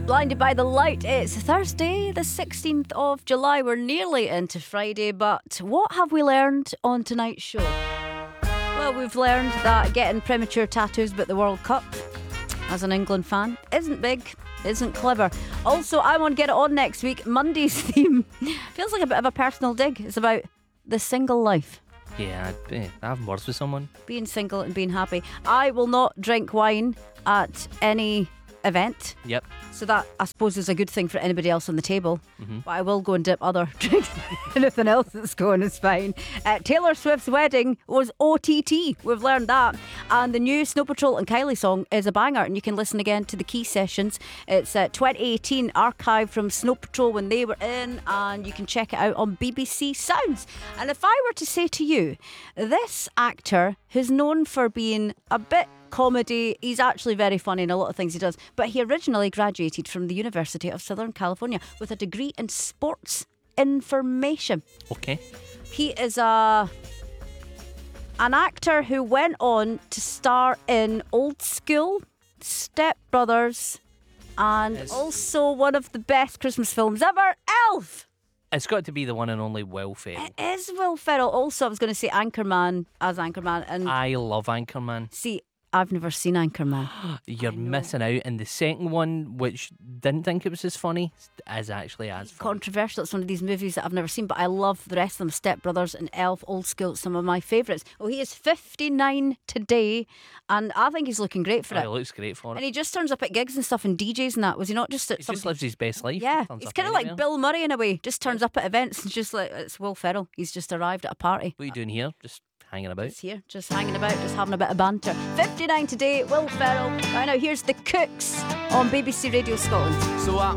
Blinded by the Light. It's Thursday, the 16th of July. We're nearly into Friday, but what have we learned on tonight's show? Well, we've learned that getting premature tattoos about the World Cup as an England fan isn't big, isn't clever. Also, I want to get it on next week. Monday's theme feels like a bit of a personal dig. It's about the single life. Yeah, I have words with someone. Being single and being happy. I will not drink wine at any event. Yep. So that, I suppose, is a good thing for anybody else on the table. But I will go and dip other drinks. Anything else that's going is fine. Taylor Swift's wedding was OTT. We've learned that. And the new Snow Patrol and Kylie song is a banger. And you can listen again to the key sessions. It's 2018 archive from Snow Patrol when they were in. And you can check it out on BBC Sounds. And if I were to say to you, this actor who's known for being a bit comedy, he's actually very funny in a lot of things he does, but he originally graduated from the University of Southern California with a degree in sports information. Okay. He is an actor who went on to star in Old School, Step Brothers, and also one of the best Christmas films ever, Elf. It's got to be the one and only Will Ferrell. It is Will Ferrell. Also, I was going to say Anchorman as Anchorman, and I love Anchorman. see, I've never seen Anchorman. You're missing out. And the second one, which didn't think it was as funny, is actually as funny. Controversial. It's one of these movies that I've never seen, but I love the rest of them. Step Brothers and Elf, Old School, some of my favourites. Oh, he is 59 today, and I think he's looking great for He it. looks great for And it. he just turns up at gigs and stuff and DJs and that. Was he not just at He some? just lives his best life. Yeah, Turns he's up kind of like anywhere. Bill Murray in a way. Just turns up at events and just like, it's Will Ferrell. He's just arrived at a party. What are you doing here? Just hanging about? He's here, just hanging about, just having a bit of banter. 59 today, Will Ferrell. Right now, here's The Cooks on BBC Radio Scotland. So I